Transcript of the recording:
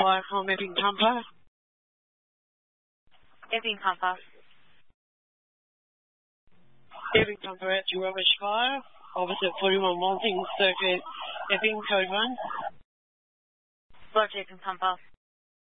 Fire from Epping Pumper. Epping Pumper. Epping Pumper out to Rubbish Fire, opposite 41 Walting Circuit, Epping, code 1. Roger, Epping Pumper.